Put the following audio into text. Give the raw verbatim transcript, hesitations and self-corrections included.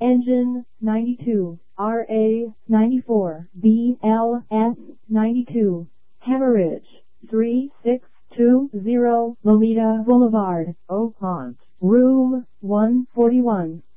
Engine ninety-two, R A ninety-four, B L S ninety-two, Hemorrhage three six two zero, Lomita Boulevard, Oakmont, room one forty-one.